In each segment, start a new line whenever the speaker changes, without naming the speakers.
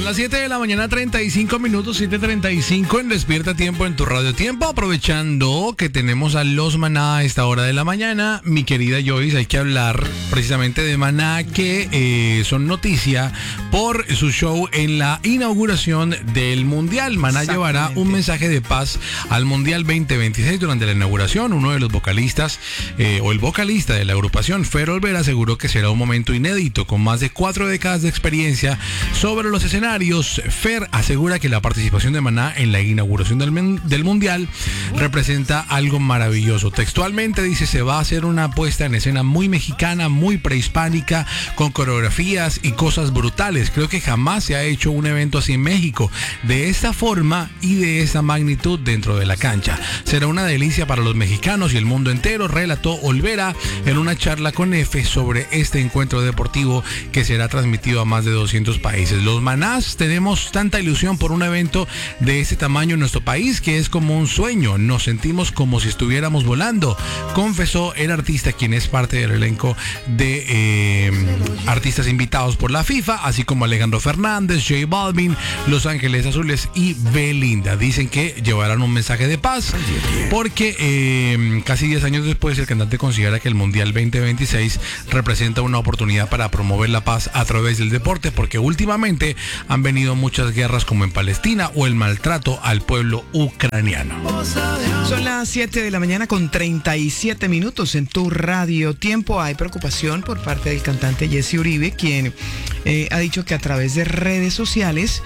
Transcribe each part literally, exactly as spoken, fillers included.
Son las siete de la mañana, treinta y cinco minutos, siete treinta y cinco en Despierta Tiempo en tu Radio Tiempo. Aprovechando que tenemos a los Maná a esta hora de la mañana, mi querida Joyce, hay que hablar precisamente de Maná, que eh, son noticia por su show en la inauguración del Mundial. Maná llevará un mensaje de paz al Mundial veinte veintiséis durante la inauguración. Uno de los vocalistas, eh, o el vocalista de la agrupación, Fer Olvera, aseguró que será un momento inédito con más de cuatro décadas de experiencia sobre los escenarios. Fer asegura que la participación de Maná en la inauguración del, men- del Mundial representa algo maravilloso. Textualmente dice: se va a hacer una puesta en escena muy mexicana, muy prehispánica, con coreografías y cosas brutales. Creo que jamás se ha hecho un evento así en México, de esta forma y de esta magnitud dentro de la cancha. Será una delicia para los mexicanos y el mundo entero, relató Olvera en una charla con F sobre este encuentro deportivo que será transmitido a más de doscientos países. Los Maná tenemos tanta ilusión por un evento de este tamaño en nuestro país que es como un sueño. Nos sentimos como si estuviéramos volando, confesó el artista, quien es parte del elenco de eh, artistas invitados por la FIFA, así como Alejandro Fernández, J Balvin, Los Ángeles Azules y Belinda. Dicen que llevarán un mensaje de paz porque eh, casi diez años después el cantante considera que el Mundial veinte veintiséis representa una oportunidad para promover la paz a través del deporte, porque últimamente han venido muchas guerras como en Palestina o el maltrato al pueblo ucraniano.
Son las siete de la mañana con treinta y siete minutos en tu Radio Tiempo. Hay preocupación por parte del cantante Jesse Uribe, quien eh, ha dicho que a través de redes sociales,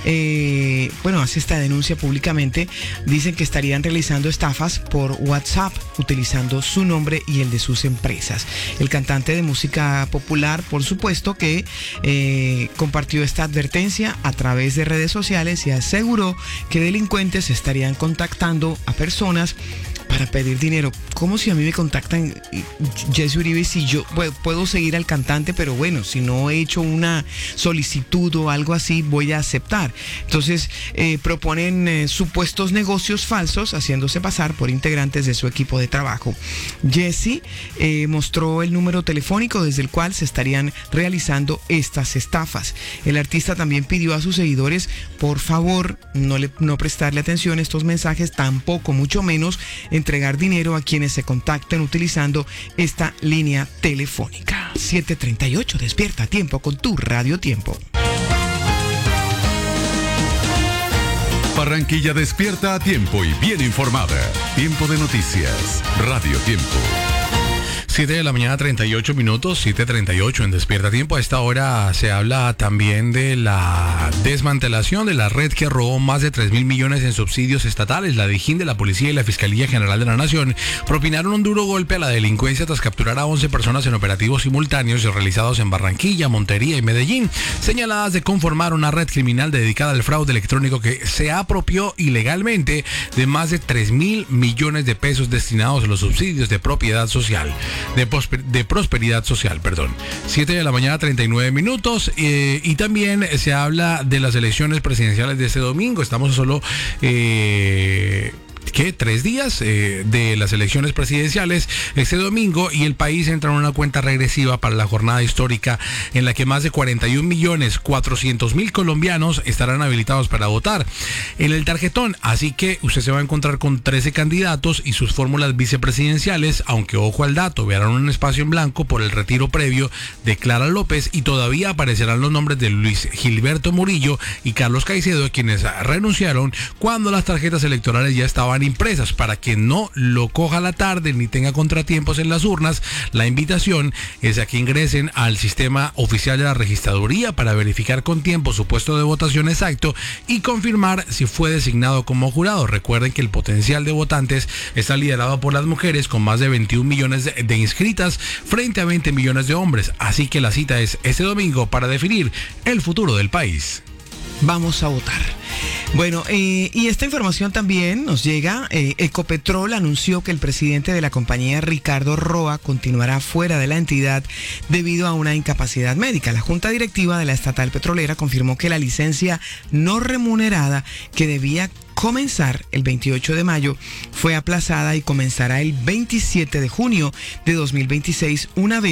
eh, bueno, hace esta denuncia públicamente. Dicen que estarían realizando estafas por WhatsApp utilizando su nombre y el de sus empresas. El cantante de música popular, por supuesto, que eh, compartió esta advertencia a través de redes sociales y aseguró que delincuentes estarían contactando a personas para pedir dinero. ¿Cómo si a mí me contactan, Jesse Uribe, si yo bueno, puedo seguir al cantante, pero bueno, si no he hecho una solicitud o algo así, voy a aceptar? Entonces, eh, proponen eh, supuestos negocios falsos, haciéndose pasar por integrantes de su equipo de trabajo. Jesse eh, mostró el número telefónico desde el cual se estarían realizando estas estafas. El artista también pidió a sus seguidores, por favor, no, le, no prestarle atención a estos mensajes, tampoco, mucho menos, entregar dinero a quienes se contacten utilizando esta línea telefónica. siete treinta y ocho, Despierta Tiempo con tu Radio Tiempo.
Barranquilla despierta a tiempo y bien informada. Tiempo de noticias. Radio Tiempo.
siete de la mañana, treinta y ocho minutos, siete treinta y ocho en Despierta Tiempo. A esta hora se habla también de la desmantelación de la red que robó más de tres mil millones en subsidios estatales. La Dijín de la Policía y la Fiscalía General de la Nación propinaron un duro golpe a la delincuencia tras capturar a once personas en operativos simultáneos realizados en Barranquilla, Montería y Medellín, señaladas de conformar una red criminal dedicada al fraude electrónico que se apropió ilegalmente de más de tres mil millones de pesos destinados a los subsidios de propiedad social. De, prosper, de prosperidad social, perdón. siete de la mañana, treinta y nueve minutos. Eh, y también se habla de las elecciones presidenciales de este domingo. Estamos solo... Eh, ¿Qué? Tres días eh, de las elecciones presidenciales este domingo, y el país entra en una cuenta regresiva para la jornada histórica en la que más de cuarenta y un millones cuatrocientos mil colombianos estarán habilitados para votar en el tarjetón. Así que usted se va a encontrar con trece candidatos y sus fórmulas vicepresidenciales, aunque ojo al dato, verán un espacio en blanco por el retiro previo de Clara López, y todavía aparecerán los nombres de Luis Gilberto Murillo y Carlos Caicedo, quienes renunciaron cuando las tarjetas electorales ya estaban impresas. Para que no lo coja a la tarde ni tenga contratiempos en las urnas, la invitación es a que ingresen al sistema oficial de la registraduría para verificar con tiempo su puesto de votación exacto y confirmar si fue designado como jurado. Recuerden que el potencial de votantes está liderado por las mujeres, con más de veintiún millones de, de inscritas frente a veinte millones de hombres, así que la cita es este domingo para definir el futuro del país.
Vamos a votar. Bueno, eh, y esta información también nos llega. Eh, Ecopetrol anunció que el presidente de la compañía, Ricardo Roa, continuará fuera de la entidad debido a una incapacidad médica. La Junta Directiva de la estatal petrolera confirmó que la licencia no remunerada que debía comenzar el veintiocho de mayo fue aplazada y comenzará el veintisiete de junio de dos mil veintiséis, una vez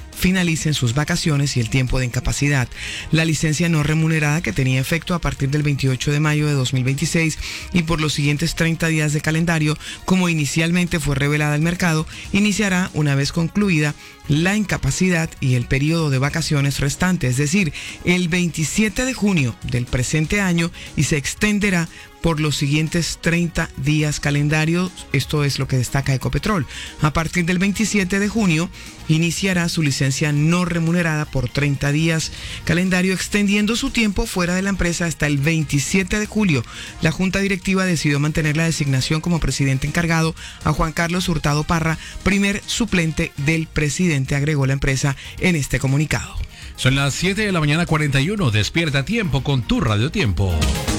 finalicen sus vacaciones y el tiempo de incapacidad. La licencia no remunerada, que tenía efecto a partir del veintiocho de mayo de dos mil veintiséis y por los siguientes treinta días de calendario, como inicialmente fue revelada al mercado, iniciará una vez concluida la incapacidad y el periodo de vacaciones restante, es decir, el veintisiete de junio del presente año, y se extenderá por los siguientes treinta días calendarios. Esto es lo que destaca Ecopetrol. A partir del veintisiete de junio iniciará su licencia no remunerada por treinta días calendario, extendiendo su tiempo fuera de la empresa hasta el veintisiete de julio. La Junta Directiva decidió mantener la designación como presidente encargado a Juan Carlos Hurtado Parra, primer suplente del presidente, agregó la empresa en este comunicado.
Son las siete de la mañana cuarenta y uno. Despierta Tiempo con tu Radio Tiempo.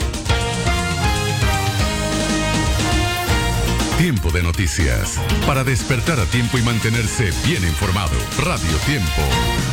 Tiempo de noticias. Para despertar a tiempo y mantenerse bien informado. Radio Tiempo.